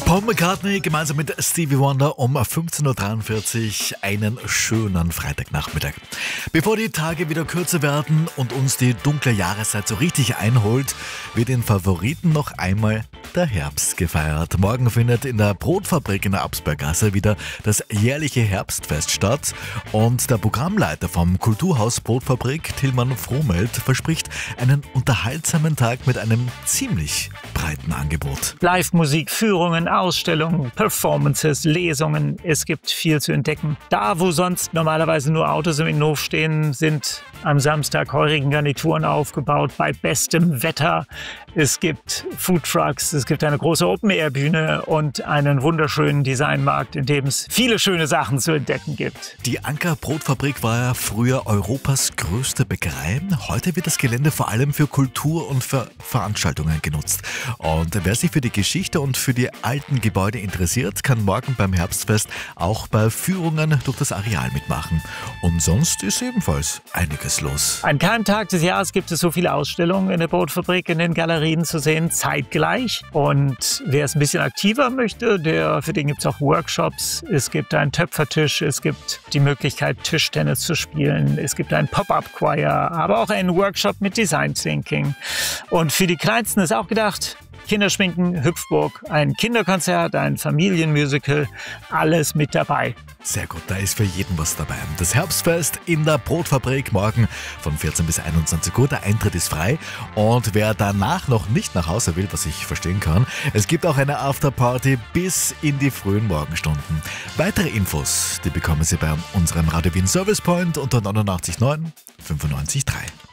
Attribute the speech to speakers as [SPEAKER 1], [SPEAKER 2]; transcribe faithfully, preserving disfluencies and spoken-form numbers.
[SPEAKER 1] Paul McCartney gemeinsam mit Stevie Wonder um fünfzehn Uhr dreiundvierzig, einen schönen Freitagnachmittag. Bevor die Tage wieder kürzer werden und uns die dunkle Jahreszeit so richtig einholt, wird in Favoriten noch einmal der Herbst gefeiert. Morgen findet in der Brotfabrik in der Absberggasse wieder das jährliche Herbstfest statt und der Programmleiter vom Kulturhaus Brotfabrik, Tilman Frohmelt, verspricht einen unterhaltsamen Tag mit einem ziemlich breiten Angebot.
[SPEAKER 2] Live-Musik, Führungen, Ausstellungen, Performances, Lesungen. Es gibt viel zu entdecken. Da, wo sonst normalerweise nur Autos im Innenhof stehen, sind am Samstag heurigen Garnituren aufgebaut bei bestem Wetter. Es gibt Foodtrucks, es gibt eine große Open-Air-Bühne und einen wunderschönen Designmarkt, in dem es viele schöne Sachen zu entdecken gibt.
[SPEAKER 1] Die Anker Brotfabrik war ja früher Europas größte Bäckerei. Heute wird das Gelände vor allem für Kultur und für Veranstaltungen genutzt. Und wer sich für die Geschichte und für die alten Gebäude interessiert, kann morgen beim Herbstfest auch bei Führungen durch das Areal mitmachen. Und sonst ist ebenfalls einiges los.
[SPEAKER 2] An keinem Tag des Jahres gibt es so viele Ausstellungen in der Brotfabrik, in den Galerien zu sehen, zeitgleich. Und wer es ein bisschen aktiver möchte, der, für den gibt es auch Workshops. Es gibt einen Töpfertisch, es gibt die Möglichkeit, Tischtennis zu spielen. Es gibt einen Pop-Up-Choir, aber auch einen Workshop mit Design Thinking. Und für die Kleinsten ist auch gedacht, Kinderschminken, Hüpfburg, ein Kinderkonzert, ein Familienmusical, alles mit dabei.
[SPEAKER 1] Sehr gut, da ist für jeden was dabei. Das Herbstfest in der Brotfabrik morgen von vierzehn bis einundzwanzig Uhr. Der Eintritt ist frei und wer danach noch nicht nach Hause will, was ich verstehen kann, es gibt auch eine Afterparty bis in die frühen Morgenstunden. Weitere Infos, die bekommen Sie bei unserem Radio Wien Service Point unter neunundachtzig neun fünfundneunzig drei.